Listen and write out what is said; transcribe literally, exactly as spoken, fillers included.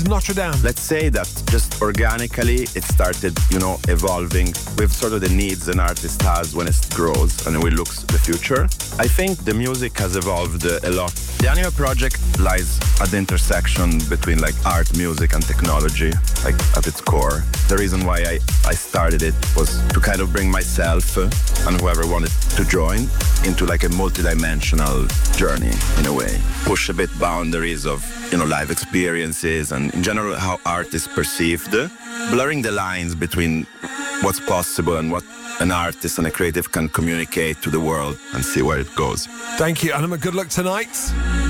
Notre Dame? Let's say that just organically it started, you know, evolving with sort of the needs an artist has when it grows and we look to the future. I think the music has evolved uh, a lot. The Anima project lies at the intersection between like art, music and technology, like at its core. The reason why I, I started it was to kind of bring myself uh, and whoever wanted to join into like a multidimensional journey in a way. Push a bit boundaries of, you know, live experiences and in general how art is perceived, blurring the lines between what's possible and what an artist and a creative can communicate to the world and see where it goes. Thank you, Anima. Good luck tonight.